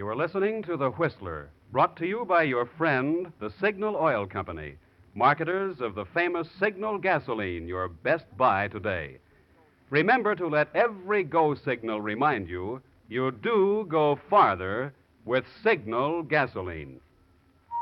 are listening to The Whistler, brought to you by your friend, the Signal Oil Company, marketers of the famous Signal gasoline, your best buy today. Remember to let every go signal remind you do go farther with Signal gasoline.